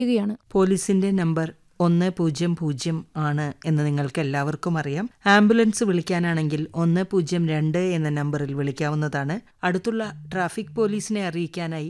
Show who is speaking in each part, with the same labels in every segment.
Speaker 1: യാണ്.
Speaker 2: പോലീസിന്റെ നമ്പർ 100 ആണ് എന്ന് നിങ്ങൾക്ക് എല്ലാവർക്കും അറിയാം. ആംബുലൻസ് വിളിക്കാനാണെങ്കിൽ 102 എന്ന നമ്പറിൽ വിളിക്കാവുന്നതാണ്. അടുത്തുള്ള ട്രാഫിക് പോലീസിനെ അറിയിക്കാനായി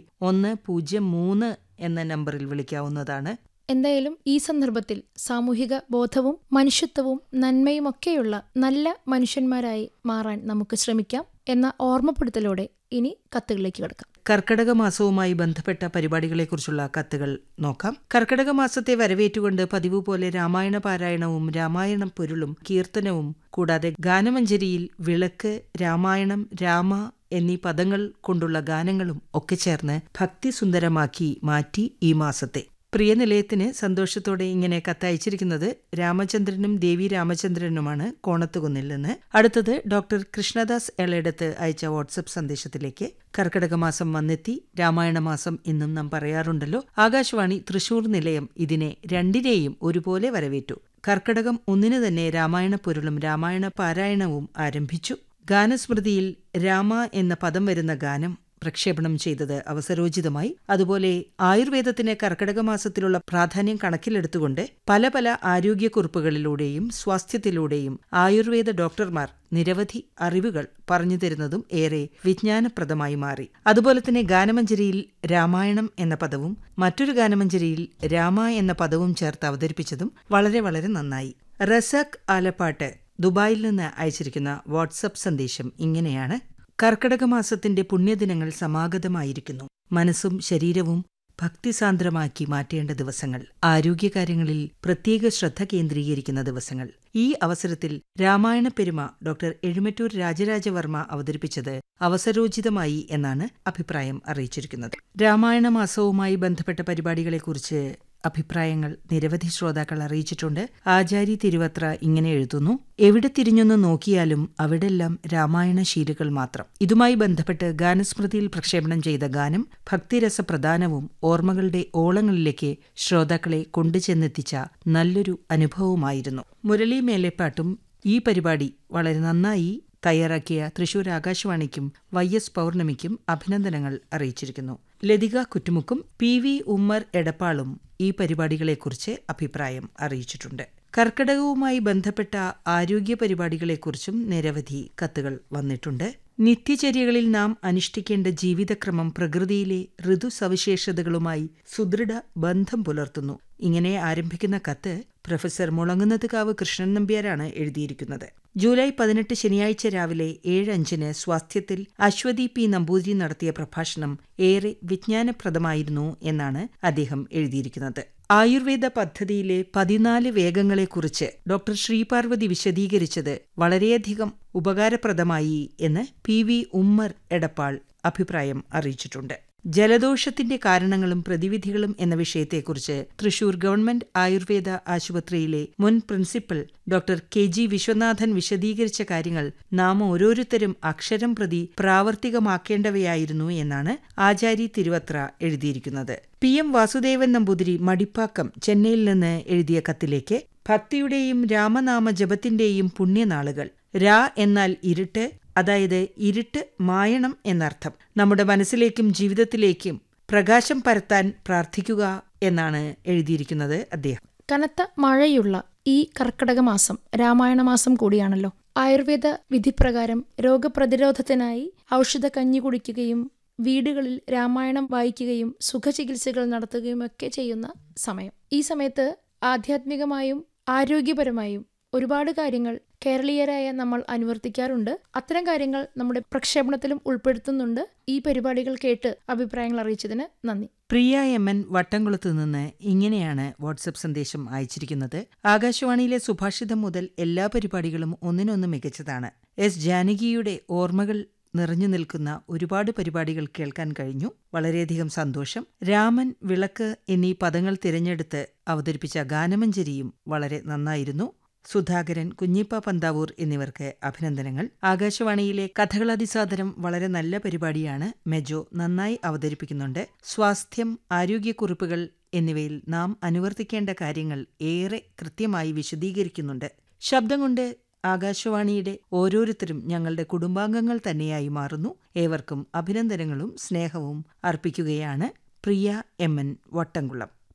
Speaker 2: 103 എന്ന നമ്പറിൽ വിളിക്കാവുന്നതാണ്.
Speaker 1: എന്തായാലും ഈ സന്ദർഭത്തിൽ സാമൂഹിക ബോധവും മനുഷ്യത്വവും നന്മയുമൊക്കെയുള്ള നല്ല മനുഷ്യന്മാരായി മാറാൻ നമുക്ക് ശ്രമിക്കാം എന്ന ഓർമ്മപ്പെടുത്തലോടെ ഇനി കത്തുകളിലേക്ക് കടക്കാം.
Speaker 2: കർക്കടക മാസവുമായി ബന്ധപ്പെട്ട പരിപാടികളെക്കുറിച്ചുള്ള കത്തുകൾ നോക്കാം. കർക്കടക മാസത്തെ വരവേറ്റുകൊണ്ട് പതിവ് പോലെ രാമായണ പാരായണവും രാമായണം പൊരുളും കീർത്തനവും കൂടാതെ ഗാനമഞ്ജരിയിൽ വിളക്ക്, രാമായണം, രാമ എന്നീ പദങ്ങൾ കൊണ്ടുള്ള ഗാനങ്ങളും ഒക്കെ ചേർന്ന് ഭക്തിസുന്ദരമാക്കി മാറ്റി ഈ മാസത്തെ. പ്രിയ നിലയത്തിന് സന്തോഷത്തോടെ ഇങ്ങനെ കത്തയച്ചിരിക്കുന്നത് രാമചന്ദ്രനും ദേവി രാമചന്ദ്രനുമാണ്, കോണത്തുകുന്നിൽ നിന്ന്. അടുത്തത് ഡോക്ടർ കൃഷ്ണദാസ് എളേടത്ത് അയച്ച വാട്സപ്പ് സന്ദേശത്തിലേക്ക്. കർക്കടക മാസം വന്നെത്തി. രാമായണ മാസം എന്നും നാം പറയാറുണ്ടല്ലോ. ആകാശവാണി തൃശൂർ നിലയം ഇതിനെ രണ്ടിനെയും ഒരുപോലെ വരവേറ്റു. കർക്കടകം 1 തന്നെ രാമായണ പൊരുളും രാമായണ പാരായണവും ആരംഭിച്ചു. ഗാനസ്മൃതിയിൽ രാമ എന്ന പദം വരുന്ന ഗാനം പ്രക്ഷേപണം ചെയ്തത് അവസരോചിതമായി. അതുപോലെ ആയുർവേദത്തിന് കർക്കടക മാസത്തിലുള്ള പ്രാധാന്യം കണക്കിലെടുത്തുകൊണ്ട് പല പല ആരോഗ്യക്കുറിപ്പുകളിലൂടെയും സ്വാസ്ഥ്യത്തിലൂടെയും ആയുർവേദ ഡോക്ടർമാർ നിരവധി അറിവുകൾ പറഞ്ഞു തരുന്നതും ഏറെ വിജ്ഞാനപ്രദമായി മാറി. അതുപോലെ തന്നെ ഗാനമഞ്ജരിയിൽ രാമായണം എന്ന പദവും മറ്റൊരു ഗാനമഞ്ജരിയിൽ രാമ എന്ന പദവും ചേർത്ത് അവതരിപ്പിച്ചതും വളരെ വളരെ നന്നായി. റസാഖ് ആലപ്പാട്ട് ദുബായിൽ നിന്ന് അയച്ചിരിക്കുന്ന വാട്സപ്പ് സന്ദേശം ഇങ്ങനെയാണ്. കർക്കടക മാസത്തിന്റെ പുണ്യദിനങ്ങൾ സമാഗതമായിരിക്കുന്നു. മനസ്സും ശരീരവും ഭക്തിസാന്ദ്രമാക്കി മാറ്റേണ്ട ദിവസങ്ങൾ, ആരോഗ്യകാര്യങ്ങളിൽ പ്രത്യേക ശ്രദ്ധ കേന്ദ്രീകരിക്കുന്ന ദിവസങ്ങൾ. ഈ അവസരത്തിൽ രാമായണ പെരുമ ഡോക്ടർ എഴുമറ്റൂർ രാജരാജവർമ്മ അവതരിപ്പിച്ചത് അവസരോചിതമായി എന്നാണ് അഭിപ്രായം അറിയിച്ചിരിക്കുന്നത്. രാമായണ മാസവുമായി ബന്ധപ്പെട്ട പരിപാടികളെക്കുറിച്ച് അഭിപ്രായങ്ങൾ നിരവധി ശ്രോതാക്കൾ അറിയിച്ചിട്ടുണ്ട്. ആചാരി തിരുവത്ര ഇങ്ങനെ എഴുതുന്നു. എവിടെ തിരിഞ്ഞൊന്ന് നോക്കിയാലും അവിടെല്ലാം രാമായണ ശീലുകൾ മാത്രം. ഇതുമായി ബന്ധപ്പെട്ട് ഗാനസ്മൃതിയിൽ പ്രക്ഷേപണം ചെയ്ത ഗാനം ഭക്തിരസപ്രധാനവും ഓർമ്മകളുടെ ഓളങ്ങളിലേക്ക് ശ്രോതാക്കളെ കൊണ്ടുചെന്നെത്തിച്ച നല്ലൊരു അനുഭവമായിരുന്നു. മുരളി മേലെപ്പാട്ടും ഈ പരിപാടി വളരെ നന്നായി തയ്യാറാക്കിയ തൃശൂർ ആകാശവാണിക്കും YS പൗർണമിക്കും അഭിനന്ദനങ്ങൾ അറിയിച്ചിരിക്കുന്നു. ലതിക കുറ്റുമുക്കും PV ഉമ്മർ എടപ്പാളും ഈ പരിപാടികളെക്കുറിച്ച് അഭിപ്രായം അറിയിച്ചിട്ടുണ്ട്. കർക്കിടകവുമായി ബന്ധപ്പെട്ട ആരോഗ്യ പരിപാടികളെക്കുറിച്ചും നിരവധി കത്തുകൾ വന്നിട്ടുണ്ട്. നിത്യചര്യകളിൽ നാം അനുഷ്ഠിക്കേണ്ട ജീവിതക്രമം പ്രകൃതിയിലെ ഋതുസവിശേഷതകളുമായി സുദൃഢ ബന്ധം പുലർത്തുന്നു. ഇങ്ങനെ ആരംഭിക്കുന്ന കത്ത് പ്രൊഫസർ മുളങ്ങുന്നത്കാവ് കൃഷ്ണൻ നമ്പ്യാരാണ് എഴുതിയിരിക്കുന്നത്. ജൂലൈ 18 ശനിയാഴ്ച രാവിലെ 7:05 സ്വാസ്ഥ്യത്തിൽ അശ്വതി P. നമ്പൂതിരി നടത്തിയ പ്രഭാഷണം ഏറെ വിജ്ഞാനപ്രദമായിരുന്നു എന്നാണ് അദ്ദേഹം എഴുതിയിരിക്കുന്നത്. ആയുർവേദ പദ്ധതിയിലെ 14 വേഗങ്ങളെക്കുറിച്ച് ഡോക്ടർ ശ്രീപാർവതി വിശദീകരിച്ചത് വളരെയധികം ഉപകാരപ്രദമായി എന്ന് PV ഉമ്മർ എടപ്പാൾ അഭിപ്രായം അറിയിച്ചിട്ടുണ്ട്. ജലദോഷത്തിന്റെ കാരണങ്ങളും പ്രതിവിധികളും എന്ന വിഷയത്തെക്കുറിച്ച് തൃശൂർ ഗവൺമെന്റ് ആയുർവേദ ആശുപത്രിയിലെ മുൻ പ്രിൻസിപ്പൽ ഡോക്ടർ KG വിശ്വനാഥൻ വിശദീകരിച്ച കാര്യങ്ങൾ നാം ഓരോരുത്തരും അക്ഷരം പ്രതി പ്രാവർത്തികമാക്കേണ്ടവയായിരുന്നു എന്നാണ് ആചാരി തിരുവത്ര എഴുതിയിരിക്കുന്നത്. PM വാസുദേവൻ നമ്പൂതിരി മടിപ്പാക്കം ചെന്നൈയിൽ നിന്ന് എഴുതിയ കത്തിലേക്ക് ഭക്തിയുടെയും രാമനാമ ജപത്തിന്റെയും പുണ്യനാളുകൾ. രാ എന്നാൽ ഇരുട്ട്, അതായത് ഇരുട്ട് മായണം എന്നർത്ഥം. നമ്മുടെ മനസ്സിലേക്കും ജീവിതത്തിലേക്കും പ്രകാശം പരത്താൻ പ്രാർത്ഥിക്കുക എന്നാണ് എഴുതിയിരിക്കുന്നത് അദ്ദേഹം.
Speaker 1: കനത്ത മഴയുള്ള ഈ കർക്കിടക മാസം രാമായണ മാസം കൂടിയാണല്ലോ. ആയുർവേദ വിധിപ്രകാരം രോഗപ്രതിരോധത്തിനായി ഔഷധ കഞ്ഞി കുടിക്കുകയും വീടുകളിൽ രാമായണം വായിക്കുകയും സുഖചികിത്സകൾ നടത്തുകയുമൊക്കെ ചെയ്യുന്ന സമയം. ഈ സമയത്ത് ആധ്യാത്മികമായും ആരോഗ്യപരമായും ഒരുപാട് കാര്യങ്ങൾ കേരളീയരായ നമ്മൾ അനുവർത്തിക്കാറുണ്ട്. അത്തരം കാര്യങ്ങൾ നമ്മുടെ പ്രക്ഷേപണത്തിലും ഉൾപ്പെടുത്തുന്നുണ്ട്. ഈ പരിപാടികൾ കേട്ട് അഭിപ്രായങ്ങൾ അറിയിച്ചതിന് നന്ദി.
Speaker 2: പ്രിയ MN വട്ടംകുളത്ത് നിന്ന് ഇങ്ങനെയാണ് വാട്സപ്പ് സന്ദേശം അയച്ചിരിക്കുന്നത്. ആകാശവാണിയിലെ സുഭാഷിതം മുതൽ എല്ലാ പരിപാടികളും ഒന്നിനൊന്ന് മികച്ചതാണ്. S. ജാനകിയുടെ ഓർമ്മകൾ നിറഞ്ഞു നിൽക്കുന്ന ഒരുപാട് പരിപാടികൾ കേൾക്കാൻ കഴിഞ്ഞു. വളരെയധികം സന്തോഷം. രാമൻ, വിളക്ക് എന്നീ പദങ്ങൾ തിരഞ്ഞെടുത്ത് അവതരിപ്പിച്ച ഗാനമഞ്ജരിയും വളരെ നന്നായിരുന്നു. സുധാകരൻ, കുഞ്ഞിപ്പ പന്താവൂർ എന്നിവർക്ക് അഭിനന്ദനങ്ങൾ. ആകാശവാണിയിലെ കഥകളതിസാദരം വളരെ നല്ല പരിപാടിയാണ്. മെജോ നന്നായി അവതരിപ്പിക്കുന്നുണ്ട്. സ്വാസ്ഥ്യം, ആരോഗ്യക്കുറിപ്പുകൾ എന്നിവയിൽ നാം അനുവർത്തിക്കേണ്ട കാര്യങ്ങൾ ഏറെ കൃത്യമായി വിശദീകരിക്കുന്നുണ്ട്. ശബ്ദം കൊണ്ട് ആകാശവാണിയുടെ ഓരോരുത്തരും ഞങ്ങളുടെ കുടുംബാംഗങ്ങൾ തന്നെയായി മാറുന്നു. ഏവർക്കും അഭിനന്ദനങ്ങളും സ്നേഹവും അർപ്പിക്കുകയാണ്. പ്രിയ MN വട്ടംകുളം.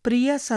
Speaker 2: പ്രിയ